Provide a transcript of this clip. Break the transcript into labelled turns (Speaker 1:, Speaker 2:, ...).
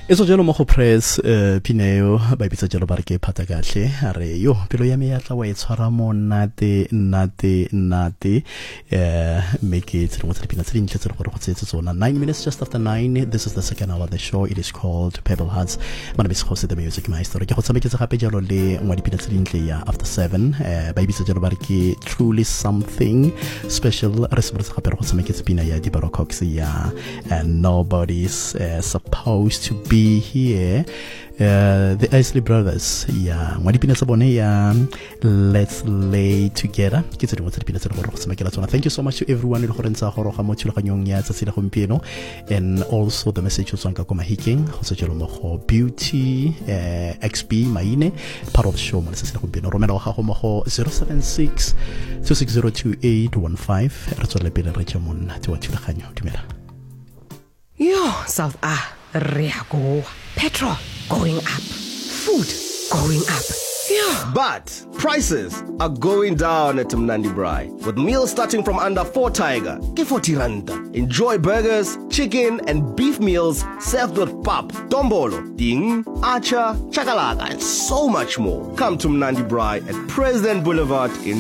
Speaker 1: Eso jalo mo go press Pineo ba bitsa jalo ba re ke phata kahle a re yo pelo ya me ya tla wa e tshwara mo nate make it mo tsela pina tsela ntle tsela gore go tsetse tsona 9 minutes just after 9. This is the second hour of the show. It is called Pebble Hearts. Mana bitse the music maestro ke go tsameketse gape jalo le ngwa dipina tsela ntle ya after 7 ba bitsa jalo ba re ke truly something special re se botsa gape re go tsameketse pina ya di Barocox ya and nobody's supposed to be here. The Isley Brothers, yeah. When dipina tsa bone ya Let's Lay Together. Ke tse dingwe tsa dipina tse go tsamakela tsona. Thank you so much to everyone le gore ntsa go roga mo thulaganyong ya tsa gompieno, and also the message o tswang ka Hiking go se jelo mo go Beauty XP Maine part of the show mo tsa gompieno. Romela go gago mo go 076 2602815 re tswele pele re tsa monna te wa thulaganyo. Dumela.
Speaker 2: Yo, South Riago. Petrol going up. Food going up. Yeah.
Speaker 3: But prices are going down at Mnandi Braai. With meals starting from under 4 Tiger, ke 40 rand. Enjoy burgers, chicken and beef meals served with pap, dombolo, ding, acha, chakalaka and so much more. Come to Mnandi Braai at President Boulevard in